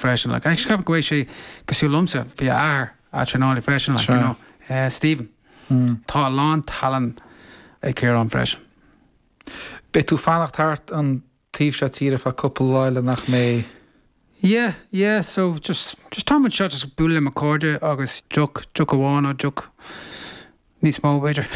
freisin like ag scap go sé cosú lumsa bhí a trinálí freisin like you know Stephen tá lán talan ag céir an freisin. Be tú fannacht hart an tíf se tíre fa couple leile nach mé. Yeah, so just Tom and shot just bull in accordia agus juk awana juk nís mó beidir.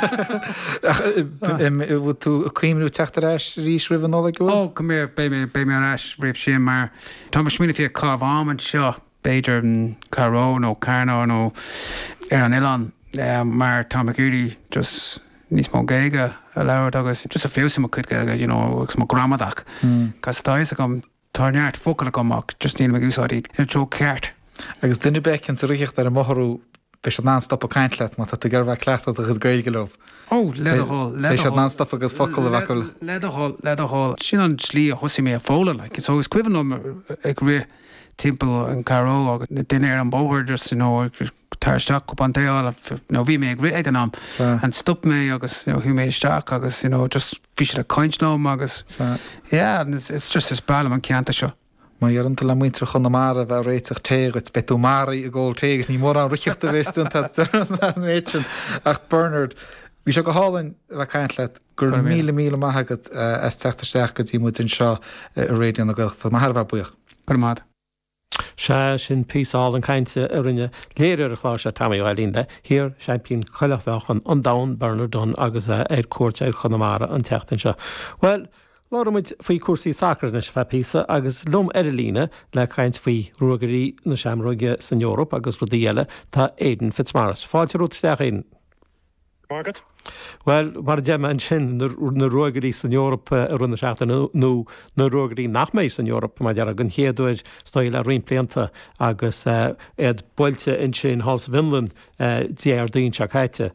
Would tú cuiimú teachtar eis rís rivan nóla go? Oh, come here, be me eis rif sin mar Thomas Schmini fi cáv am an seo beidir Caro no Carno no an Ilan mar Tom McGudy just nís mó géige allowed agus just a few some could get you know some gramadach cos tais come tarneart focal gomak just need magusadi jo cart agus dunne bekken te richt ar a moharú be non-stop a kaintlet mat dat gerva klacht dat is geil geloof. Oh, leatherhall non-stop agus focal vakul leatherhall sin an sli a hosi me a fola like it's always quiven ag re Temple and Caro agus dinner an bower just you know tar stock up on day all of no vi me ag an and stop me agus you know hu me stock agus you know just fish a coins no agus yeah and it's just as bad man can't show. Maar je rent la muintre chun na mare bheit réiteach tégat betú mari a ggóil tégat ní mór an richiachta bhéistún tá méitsin ach Bernard bhí se go hálainn bheith caintleat gur míle maithagad as teachtarsteach go dtí mutin seo a réidion na gcuilta mar bheith buíoch. Gurmad. Se sin písáil an cainte a rinne léir a chláise Tamí Eilínde, hir sé bín choilehhechan an dam Bernard Dunn agus cuairt chunamara an teachtain seo. Well, Láramid faoi cuasaí sacr na bheith písa agus lom Líne le caint faoi rugaí na seamróige san Eorop agus rudí eile tá Aidan Fitzmaurice. Fáilte rúteach éan. Margaret? Well, mar déime an sin na rugaí san Eorop a runna seachta nó na rugaí nach méid san Eorop mar dear an chéadúid stoil a riimplíanta agus éad builte in sin Hals Vinland déar daon se caite.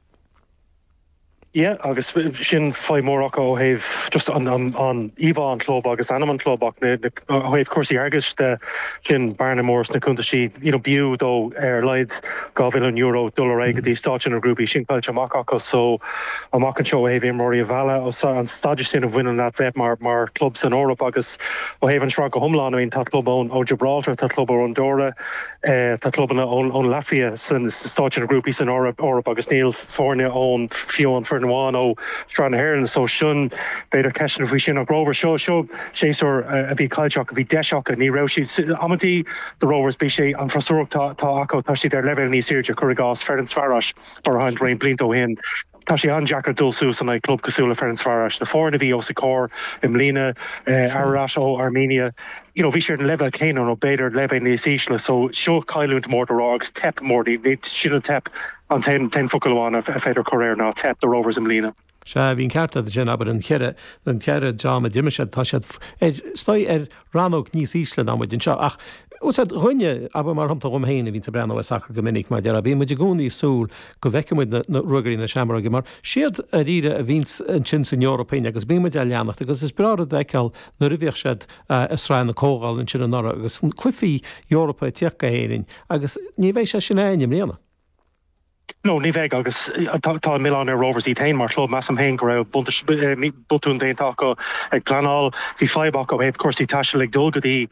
Yeah, agus sin fai mórach ó heh just an Iva an club agus Animan club ach heh cuasí agus de sin Barnamores na cunta si biú dó leid €5,000,000 dullar aige dí stáin a grúpi sin fáilte amach so amach an seo heh morí a bhela an stadidir sin a bhhuiine na bheith mar clubs an Eorop agus ó heh an srá go thomláin tá club ón ó Gibraltar tá club ó Andorra tá club ón Lafia san stáin a grúpi san Eorop agus níl fórne ón fiú an Fernán ó Strana Hearn so sin beidir cean bhí sin a Rover seo séúir a bhí caiideach a bhí deisiach a ní ra si amtí the Rovers bí sé an frasúach tá acu tá si ar level ní Sirte chugás Ferencváros ar hain rain blintó hin. Tá sé an Jackar dulsú san ag club cosúla Ferencváros na fórna bhí ó sa cór im Lína Ararat ó Armenia. Bhí sé an level céan ó beidir level níos ísle so seo caiúnt mór agus tep mórdí sin tep an 10 focailháin a féidir choréir ná tep the Rovers im Lína. Se bhín ceartta a sin aber an ceire dáma diimiise tá stoi ranóg níos ísle ná muidin seo ach úsad chuine aber mar hamta héine vín brenn a sacr gomininic mar dear a bí muidir gúnaí súl go bhecemuid na rugarí na seamarige mar siad a ríre a víns an sin san Européine agus bí muid leannacht agus is berád eiceil na rihíoh siad sráin na cógáil an sin an nora agus clufií Europa tíocha héing agus ní bhéh se sin éim léana. No, ní bheith agus tá Milan Rovers í tain mar club massam hain go raibh butún déintach go ag planál hí feibach go heh cuasí taiise ag dulgadí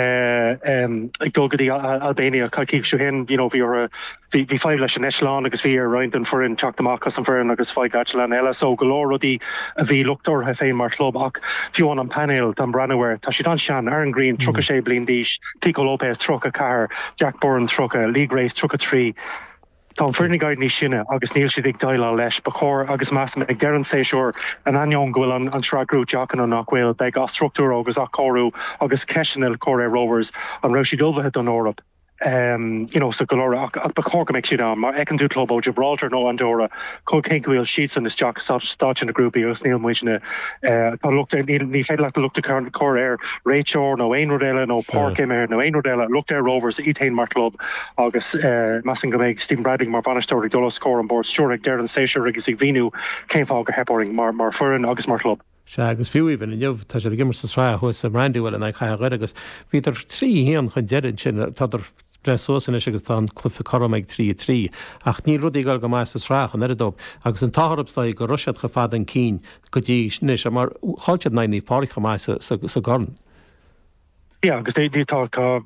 Albania caiicíh siú hin hí feib leis an Eisleán agus bhí ar roiint an forin teachtamachchas an forin agus feid Eisleán eile so golóradí a bhí luchtúir he féin mar club ach fiúán an panel an Brandweir tá si an sean Aaron Green trucha sé blin díis Tico Lopez trucha car Jack Bourne trucha Lee Grace trucha trí. Tá fernigaid ní sinne agus níl si ag daile leis ba chóir agus massam ag dean séisiúr an anion gohfuil an srágrú Jackan an nachhfuil beag a structúr agus a choú agus ceanil Coré Rovers an roisi dulbhathe an Eorop. So galore ba chóga meid siad an mar ag an dú club ó Gibraltar nó Andorra có céhfuil siad san is Jack stáit in na grúpi agus níl muisina tá ní féidir le luchta choir réiteir nó Aonrodéile nó Parkimir nó Aonrodéile lucht Rovers itain mar club agus massing go méid Stephen Bradley mar banistóirí dul scór an board stúric deir an séisiúr agus ag bhíú céimfá go heparing mar furin agus mar club. Se agus fiúhíhann in jobh tá sé gimmar sa srá chus a Randyhfuil an chaile agus bhíidir trí híon chun deirid sin táidir sósan agus tá clufa choméid 3 ach ní rudí gal go meis sráach an edob agus an táharpsla go ruisiad go fad an cín go dtí snis a mar háiltead naí páricha meis sa garn. Yeah, agus dítá